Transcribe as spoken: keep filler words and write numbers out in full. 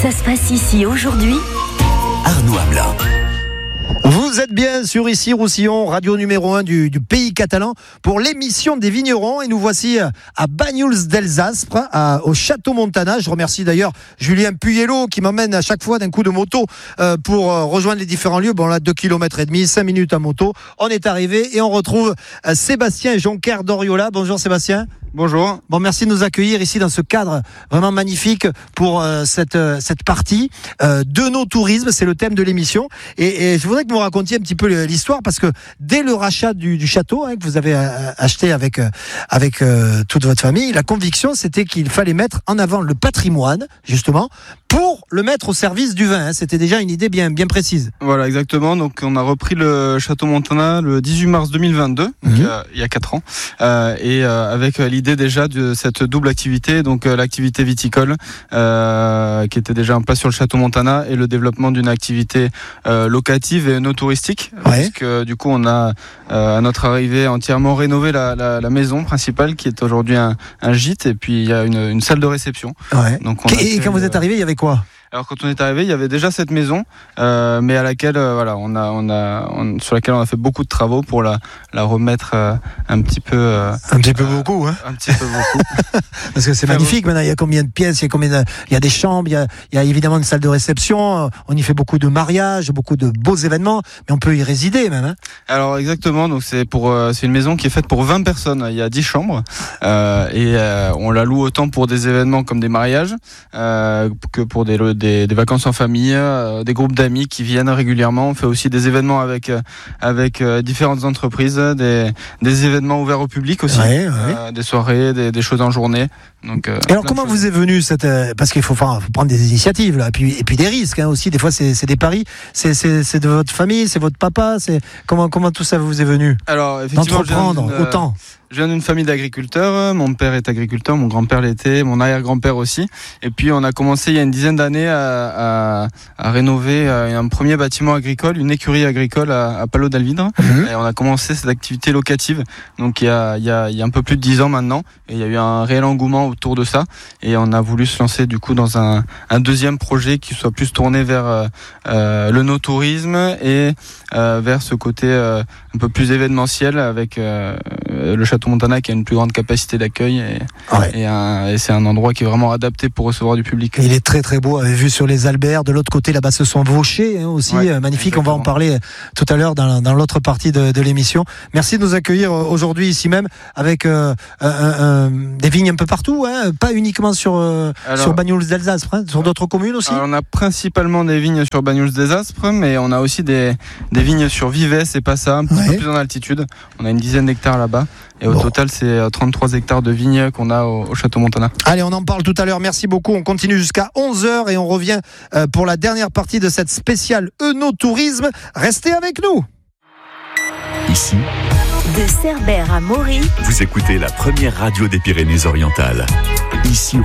Ça se passe ici aujourd'hui. Arnaud Hamelin. Vous êtes bien sur ici Roussillon, radio numéro un du, du pays catalan pour l'émission des vignerons, et nous voici à Banyuls d'Elsaspre, à, au Château Montana. Je remercie d'ailleurs Julien Puyello qui m'emmène à chaque fois d'un coup de moto euh, pour euh, rejoindre les différents lieux. Bon là, deux kilomètres et demi, cinq minutes à moto. On est arrivé et on retrouve euh, Sébastien Jonker d'Oriola. Bonjour Sébastien. Bonjour. Bon, merci de nous accueillir ici dans ce cadre vraiment magnifique pour euh, cette euh, cette partie euh, de nos tourismes. C'est le thème de l'émission. Et, et je voudrais que vous racontiez un petit peu l'histoire, parce que dès le rachat du, du château hein, que vous avez euh, acheté avec euh, avec euh, toute votre famille, la conviction c'était qu'il fallait mettre en avant le patrimoine justement pour le mettre au service du vin. Hein. C'était déjà une idée bien bien précise. Voilà, exactement. Donc on a repris le Château Montana le dix-huit mars deux mille vingt-deux, donc mmh. il, y a, il y a quatre ans, euh, et euh, avec l'idée déjà de cette double activité, donc euh, l'activité viticole euh, qui était déjà en place sur le Château Montana, et le développement d'une activité euh, locative et no touristique, ouais. Parce que du coup on a euh, à notre arrivée entièrement rénové la, la, la maison principale qui est aujourd'hui un, un gîte, et puis il y a une, une salle de réception. Ouais. Donc on et quand vous êtes arrivé, il y avait quoi ? Alors quand on est arrivé, il y avait déjà cette maison, euh, mais à laquelle, euh, voilà, on a, on a, on, sur laquelle on a fait beaucoup de travaux pour la, la remettre euh, un petit peu. Euh, un petit peu euh, beaucoup, hein. Un petit peu beaucoup. Parce que c'est Faire magnifique. Beau. Maintenant, il y a combien de pièces, il y a combien de, il y a des chambres, il y a, il y a évidemment une salle de réception. On y fait beaucoup de mariages, beaucoup de beaux événements, mais on peut y résider même. Hein. Alors exactement. Donc c'est pour, euh, c'est une maison qui est faite pour vingt personnes. Il y a dix chambres euh, et euh, on la loue autant pour des événements comme des mariages euh, que pour des Des, des vacances en famille, euh, des groupes d'amis qui viennent régulièrement. On fait aussi des événements avec euh, avec euh, différentes entreprises, des des événements ouverts au public aussi, ouais, ouais. Euh, des soirées, des, des choses en journée. Donc. Euh, et alors comment vous est venue cette euh, parce qu'il faut, enfin, faut prendre des initiatives là, et puis et puis des risques hein, aussi. Des fois c'est c'est des paris. C'est c'est c'est de votre famille, c'est votre papa. C'est comment comment tout ça vous est venu? Alors effectivement, d'entreprendre je viens autant. Je viens d'une famille d'agriculteurs. Mon père est agriculteur, mon grand-père l'était, mon arrière-grand-père aussi. Et puis on a commencé il y a une dizaine d'années à, à, à rénover un premier bâtiment agricole, une écurie agricole à, à Palau d'Alvidre. Mmh. Et on a commencé cette activité locative. Donc il y a, il y a, il y a un peu plus de dix ans maintenant. Et il y a eu un réel engouement autour de ça. Et on a voulu se lancer du coup dans un, un deuxième projet qui soit plus tourné vers euh, le no-tourisme et euh, vers ce côté euh, un peu plus événementiel avec euh, le Château Montana qui a une plus grande capacité d'accueil et, ouais. et, un, et c'est un endroit qui est vraiment adapté pour recevoir du public. Il est très très beau, avec vue sur les Alberts. De l'autre côté là-bas ce sont Vauchers hein, aussi, ouais, magnifique. Exactement. On va en parler tout à l'heure dans, dans l'autre partie de, de l'émission. Merci de nous accueillir aujourd'hui ici même avec euh, un, un, des vignes un peu partout, hein, pas uniquement sur, euh, sur Banyuls d'Elsaspre, hein, sur d'autres communes aussi. Alors on a principalement des vignes sur Banyuls d'Elsaspre, mais on a aussi des, des vignes sur Vives et Passa, un petit ouais. peu plus en altitude. On a une dizaine d'hectares là-bas. Et au bon. total, c'est trente-trois hectares de vignes qu'on a au, au Château Montana. Allez, on en parle tout à l'heure. Merci beaucoup. On continue jusqu'à onze heures et on revient euh, pour la dernière partie de cette spéciale Œnotourisme. Restez avec nous. Ici, de Cerbère à Maury, vous écoutez la première radio des Pyrénées-Orientales. Ici,